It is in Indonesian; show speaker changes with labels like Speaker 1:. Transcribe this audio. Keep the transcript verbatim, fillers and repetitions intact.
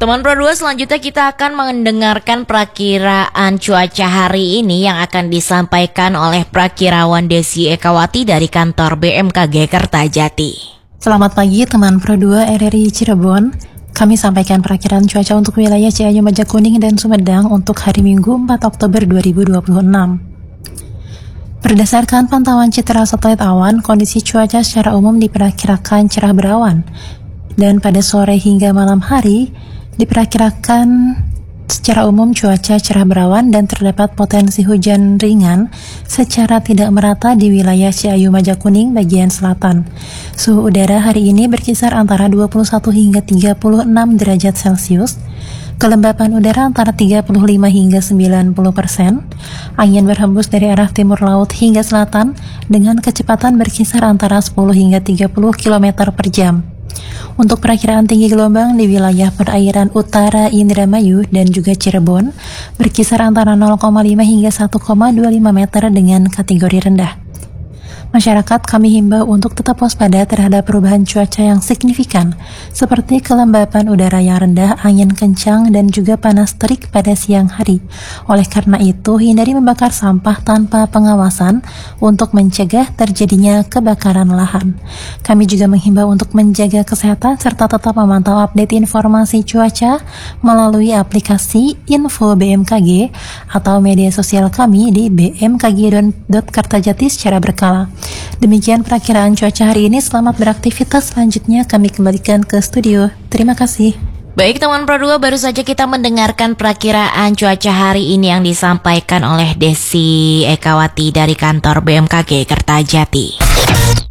Speaker 1: Teman Pro dua, selanjutnya kita akan mendengarkan perakiraan cuaca hari ini yang akan disampaikan oleh Prakirawan Desi Ekawati dari kantor B M K G Kertajati.
Speaker 2: Selamat pagi teman Pro dua R R I Cirebon. Kami sampaikan perakiraan cuaca untuk wilayah Ciayu, Majakuning, dan Sumedang untuk hari Minggu empat Oktober dua ribu dua puluh enam. Berdasarkan pantauan citra satelit awan, kondisi cuaca secara umum diperkirakan cerah berawan. Dan pada sore hingga malam hari, diperkirakan secara umum cuaca cerah berawan dan terdapat potensi hujan ringan secara tidak merata di wilayah Ciayu, Majakuning bagian selatan. Suhu udara hari ini berkisar antara dua puluh satu hingga tiga puluh enam derajat Celcius. Kelembapan udara antara tiga puluh lima hingga sembilan puluh persen. Angin berhembus dari arah timur laut hingga selatan dengan kecepatan berkisar antara sepuluh hingga tiga puluh kilometer per jam. Untuk perakiraan tinggi gelombang di wilayah perairan utara Indramayu dan juga Cirebon berkisar antara nol koma lima hingga satu koma dua lima meter dengan kategori rendah. Masyarakat kami himbau untuk tetap waspada terhadap perubahan cuaca yang signifikan seperti kelembapan udara yang rendah, angin kencang, dan juga panas terik pada siang hari. Oleh karena itu, hindari membakar sampah tanpa pengawasan untuk mencegah terjadinya kebakaran lahan. Kami juga menghimbau untuk menjaga kesehatan serta tetap memantau update informasi cuaca melalui aplikasi Info B M K G atau media sosial kami di b m k g dot kertajati secara berkala. Demikian perakiraan cuaca hari ini. Selamat beraktivitas. Selanjutnya kami kembalikan ke studio. Terima kasih.
Speaker 1: Baik teman Pro dua, baru saja kita mendengarkan perakiraan cuaca hari ini yang disampaikan oleh Desi Ekawati dari kantor B M K G Kertajati.